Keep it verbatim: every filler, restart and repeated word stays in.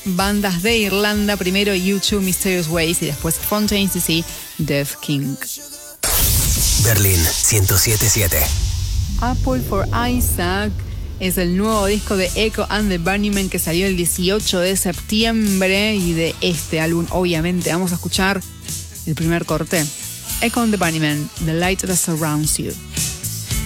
bandas de Irlanda. Primero U dos, Mysterious Ways, y después Fontaines D C, Death King. Berlín ciento siete punto siete. Apple for Isaac es el nuevo disco de Echo and the Bunnymen que salió el dieciocho de septiembre, y de este álbum obviamente vamos a escuchar el primer corte. Echo and the Bunnymen, The Light That Surrounds You.